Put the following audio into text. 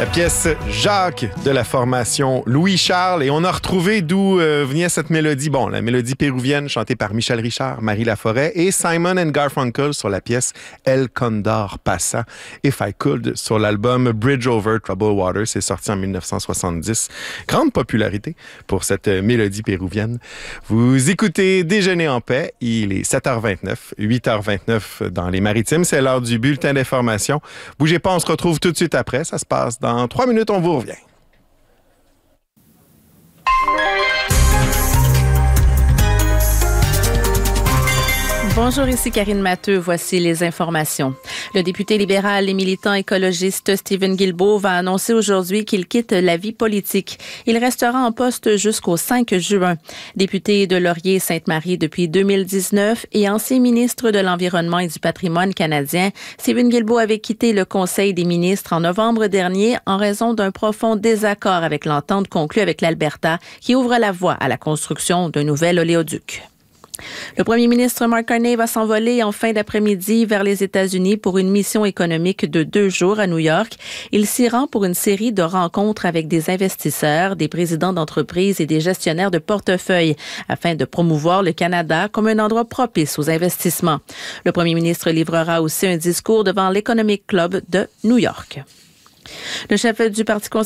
La pièce Jacques de la formation Louis-Charles. Et on a retrouvé d'où venait cette mélodie. Bon, la mélodie péruvienne chantée par Michel Richard, Marie Laforêt et Simon & Garfunkel sur la pièce El Condor Pasa. If I Could sur l'album Bridge Over Troubled Water. C'est sorti en 1970. Grande popularité pour cette mélodie péruvienne. Vous écoutez Déjeuner en paix. Il est 7h29, 8h29 dans les Maritimes. C'est l'heure du bulletin d'information. Bougez pas, on se retrouve tout de suite après. Ça se passe dans 3 minutes, on vous revient. Bonjour, ici Karine Matteux. Voici les informations. Le député libéral et militant écologiste Stephen Guilbeault va annoncer aujourd'hui qu'il quitte la vie politique. Il restera en poste jusqu'au 5 juin. Député de Laurier-Sainte-Marie depuis 2019 et ancien ministre de l'Environnement et du Patrimoine canadien, Stephen Guilbeault avait quitté le Conseil des ministres en novembre dernier en raison d'un profond désaccord avec l'entente conclue avec l'Alberta qui ouvre la voie à la construction d'un nouvel oléoduc. Le premier ministre Mark Carney va s'envoler en fin d'après-midi vers les États-Unis pour une mission économique de 2 jours à New York. Il s'y rend pour une série de rencontres avec des investisseurs, des présidents d'entreprises et des gestionnaires de portefeuille afin de promouvoir le Canada comme un endroit propice aux investissements. Le premier ministre livrera aussi un discours devant l'Economic Club de New York. Le chef du Parti